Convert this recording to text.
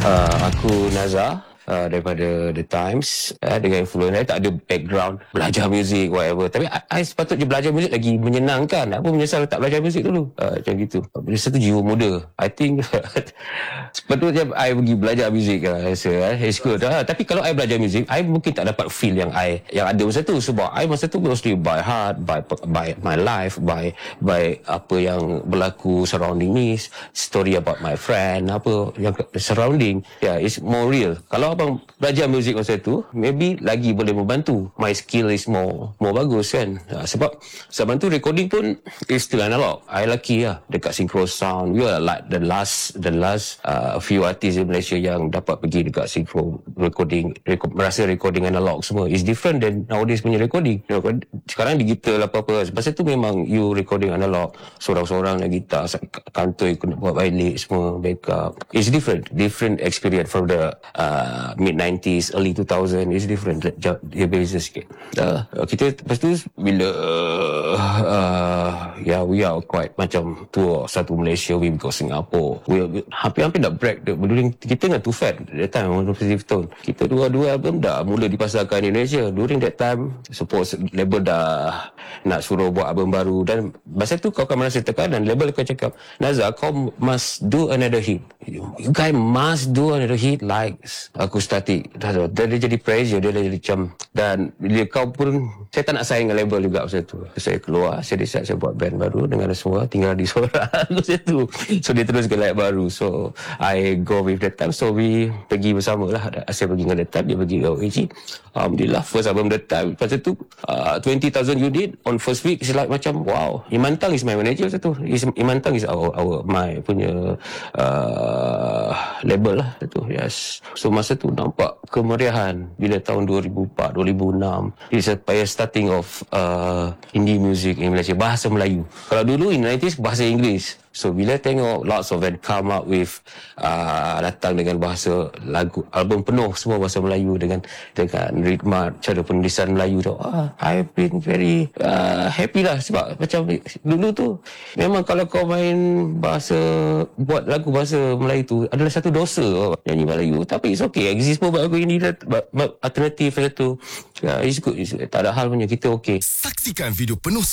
Aku Nazar daripada The Times, dengan influencer. Saya tak ada background belajar muzik whatever, tapi I sepatutnya belajar muzik lagi menyenangkan. Apa menyesal tak belajar muzik dulu, macam gitu. Satu jiwa muda, I think. Sepatutnya I pergi belajar muzik lah, rasa it's good. Tapi kalau I belajar muzik, I mungkin tak dapat feel yang ada masa tu, sebab I masa tu mostly by heart, by my life, by apa yang berlaku surrounding me, story about my friend, apa yang surrounding. It's more real. Kalau abang belajar muzik masa tu, maybe lagi boleh membantu. My skill is more bagus kan. Sebab zaman tu recording pun is still analog. I lucky lah dekat Synchro Sound. We are like the last few artists in Malaysia yang dapat pergi dekat Synchro recording, merasa recording analog semua. It's different than nowadays punya recording. Sekarang digital apa-apa. Masa tu memang you recording analog, seorang-seorang nak gitar, kantoi kena buat balik semua, backup. It's different experience from the mid-90s, early 2000. Is different. Dia beza sikit. Kita lepas tu bila we are quite macam tour satu Malaysia, we go Singapore, we hampir nak break during kita dengan Too Fat that time, 150 tahun. Kita dua album dah mula dipasarkan di Indonesia. During that time, suppose label dah nak suruh buat album baru, dan masa tu kau akan merasa tekanan. Label akan cakap, Nazar, kau must do another hit. You guys must do another hit like Acoustic. Dia jadi pressure, dia jadi macam, dan bila kau pun, saya tak nak saing dengan label juga masa tu. Saya keluar, saya decide saya buat band baru dengan semua, tinggal di seorang masa tu. So dia teruskan layak baru. So I go with that time. So we pergi bersama lah. Saya pergi dengan that time, dia pergi ke OAG. Alhamdulillah, first album that time. Masa tu 20,000 unit on first week. It's like macam wow. Iman Tang is my manager masa tu. Iman Tang is my punya label lah tu. Yes. So masa tu nampak kemeriahan bila tahun 2004, 2006. It's a starting of indie music in Malaysia, bahasa Melayu. Kalau dulu in 90s bahasa Inggeris. So bila tengok lots of band come up with datang dengan bahasa lagu, album penuh semua bahasa Melayu dengan ritma, cara penulisan Melayu tu, I've been very happy lah. Sebab macam dulu tu memang kalau kau main bahasa, buat lagu bahasa Melayu tu adalah satu dosa nyanyi Melayu. Tapi it's okay, exist pun buat lagu ini alternatif macam tu. It's good, tak ada hal punya, kita okay. Saksikan video penuh